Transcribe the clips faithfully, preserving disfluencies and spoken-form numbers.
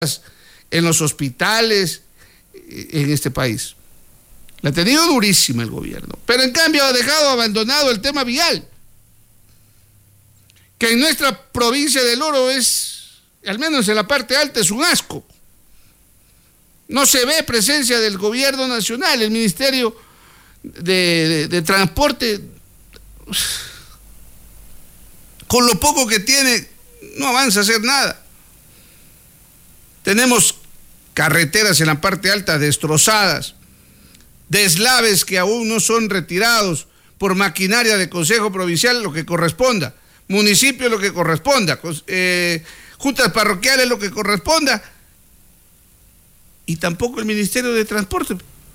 en los hospitales en este país. La ha tenido durísima el gobierno, pero en cambio ha dejado abandonado el tema vial, que en nuestra provincia del Oro es, al menos en la parte alta, es un asco. No se ve presencia del gobierno nacional, el Ministerio de, de, de Transporte, con lo poco que tiene, no avanza a hacer nada. Tenemos carreteras en la parte alta destrozadas, deslaves que aún no son retirados por maquinaria de Consejo Provincial, lo que corresponda, municipio lo que corresponda, eh, juntas parroquiales lo que corresponda, y tampoco el Ministerio de Transporte.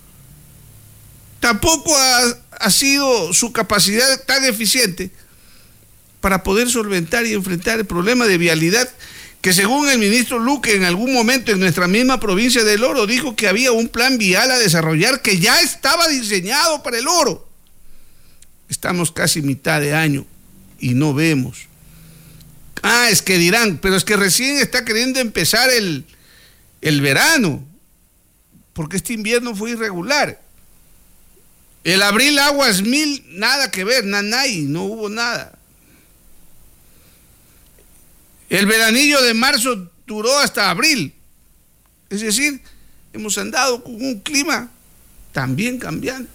Tampoco ha, ha sido su capacidad tan eficiente para poder solventar y enfrentar el problema de vialidad que, según el ministro Luque, en algún momento en nuestra misma provincia del Oro dijo que había un plan vial a desarrollar que ya estaba diseñado para el Oro. Estamos casi mitad de año y no vemos. Ah, es que dirán, pero es que recién está queriendo empezar el, el verano, porque este invierno fue irregular. El abril aguas mil, nada que ver, nanay, no hubo nada. El veranillo de marzo duró hasta abril. Es decir, hemos andado con un clima también cambiante.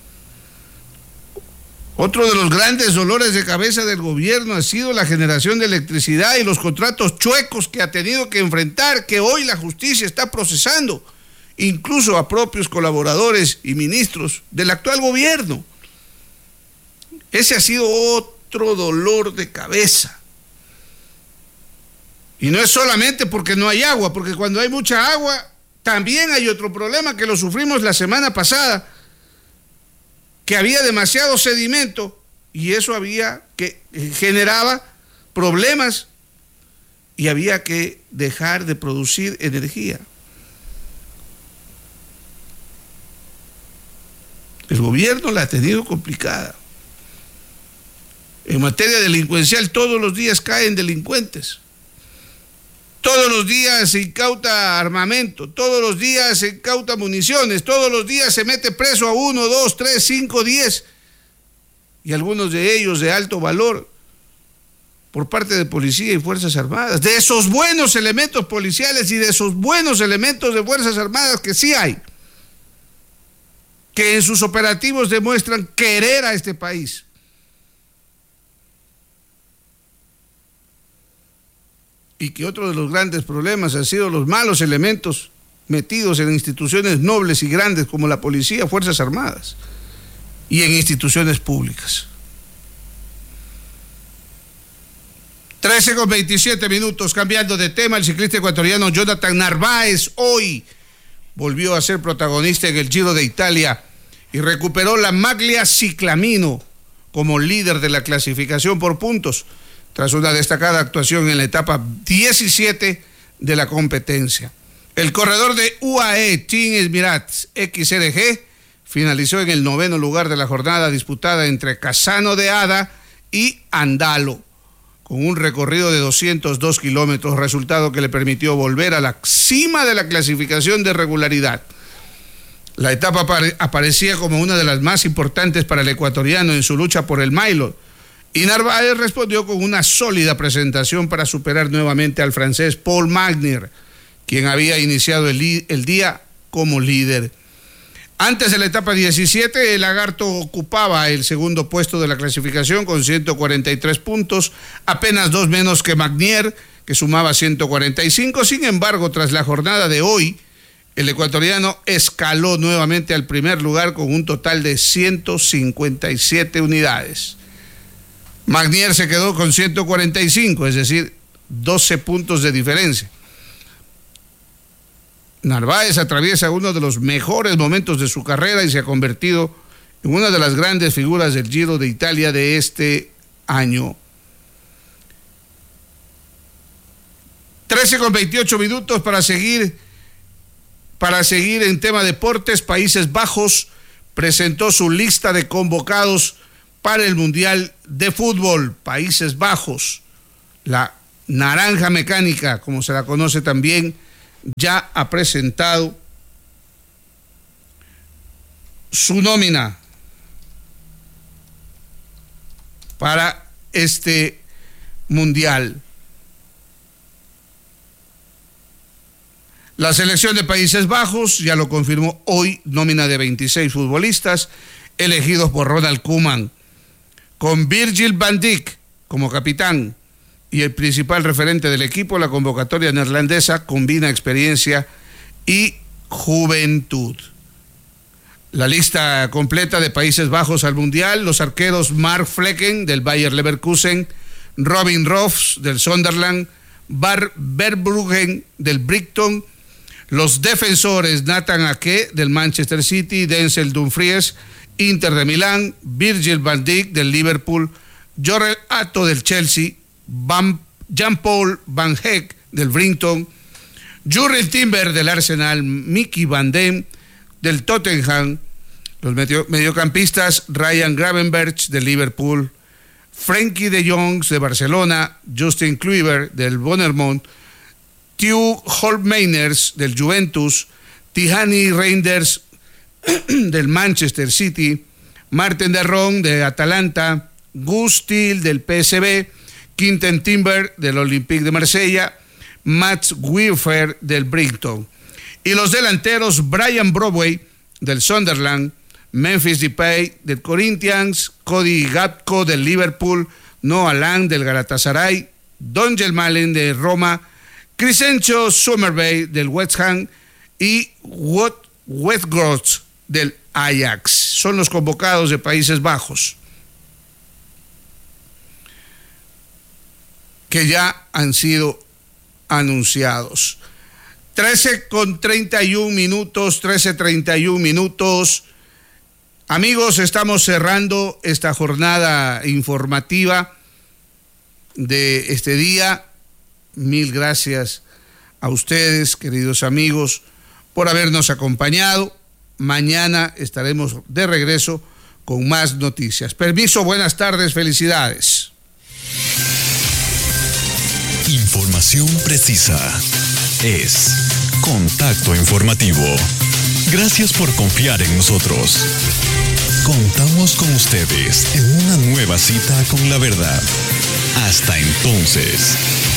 Otro de los grandes dolores de cabeza del gobierno ha sido la generación de electricidad y los contratos chuecos que ha tenido que enfrentar, que hoy la justicia está procesando, incluso a propios colaboradores y ministros del actual gobierno. Ese ha sido otro dolor de cabeza. Y no es solamente porque no hay agua, porque cuando hay mucha agua, también hay otro problema que lo sufrimos la semana pasada, que había demasiado sedimento y eso había que generaba problemas y había que dejar de producir energía. El gobierno la ha tenido complicada. En materia delincuencial, todos los días caen delincuentes. Todos los días se incauta armamento, todos los días se incauta municiones, todos los días se mete preso a uno, dos, tres, cinco, diez, y algunos de ellos de alto valor por parte de policía y Fuerzas Armadas, de esos buenos elementos policiales y de esos buenos elementos de Fuerzas Armadas que sí hay, que en sus operativos demuestran querer a este país. Y que otro de los grandes problemas han sido los malos elementos metidos en instituciones nobles y grandes como la policía, Fuerzas Armadas y en instituciones públicas. trece con veintisiete minutos, cambiando de tema, el ciclista ecuatoriano Jonathan Narváez hoy volvió a ser protagonista en el Giro de Italia y recuperó la maglia ciclamino como líder de la clasificación por puntos, tras una destacada actuación en la etapa diecisiete de la competencia. El corredor de U A E Team Emirates X R G finalizó en el noveno lugar de la jornada disputada entre Cassano de Ada y Andalo, con un recorrido de doscientos dos kilómetros, resultado que le permitió volver a la cima de la clasificación de regularidad. La etapa apare- aparecía como una de las más importantes para el ecuatoriano en su lucha por el Milo, y Narváez respondió con una sólida presentación para superar nuevamente al francés Paul Magnier, quien había iniciado el, el día como líder. Antes de la etapa diecisiete, el lagarto ocupaba el segundo puesto de la clasificación con ciento cuarenta y tres puntos, apenas dos menos que Magnier, que sumaba ciento cuarenta y cinco. Sin embargo, tras la jornada de hoy, el ecuatoriano escaló nuevamente al primer lugar con un total de ciento cincuenta y siete unidades. Magnier se quedó con ciento cuarenta y cinco, es decir, doce puntos de diferencia. Narváez atraviesa uno de los mejores momentos de su carrera y se ha convertido en una de las grandes figuras del Giro de Italia de este año. trece con veintiocho minutos para seguir, para seguir en tema deportes. Países Bajos presentó su lista de convocados para el Mundial de Fútbol. Países Bajos, la naranja mecánica, como se la conoce también, ya ha presentado su nómina para este mundial. La selección de Países Bajos ya lo confirmó hoy, nómina de veintiséis futbolistas elegidos por Ronald Koeman, con Virgil van Dijk como capitán y el principal referente del equipo. La convocatoria neerlandesa combina experiencia y juventud. La lista completa de Países Bajos al Mundial: los arqueros Mark Flekken del Bayer Leverkusen, Robin Ross del Sunderland, Bar Verbruggen del Brighton, los defensores Nathan Ake del Manchester City, Denzel Dumfries, Inter de Milán, Virgil van Dijk del Liverpool, Jorrel Atto del Chelsea, Van, Jean-Paul Van Heck del Brighton, Jurriel Timber del Arsenal, Mickey Van Den del Tottenham, los medio, mediocampistas Ryan Gravenberch del Liverpool, Frenkie de Jong de Barcelona, Justin Kluivert del Bournemouth, Theo Holtmeiners del Juventus, Tijani Reinders del Manchester City, Marten de Roon de Atalanta, Gus Til del P S V, Quinten Timber del Olympique de Marsella, Mats Wiefer del Brighton. Y los delanteros Brian Broadway del Sunderland, Memphis Depay del Corinthians, Cody Gakpo del Liverpool, Noah Lang del Galatasaray, Donjel Malen de Roma, Crescencio Summerbay del West Ham y Weghorst del Ajax. Son los convocados de Países Bajos, que ya han sido anunciados. trece con treinta y un minutos, trece treinta y un minutos. Amigos, estamos cerrando esta jornada informativa de este día. Mil gracias a ustedes, queridos amigos, por habernos acompañado. Mañana estaremos de regreso con más noticias. Permiso, buenas tardes, felicidades. Información precisa es Contacto Informativo. Gracias por confiar en nosotros. Contamos con ustedes en una nueva cita con la verdad. Hasta entonces.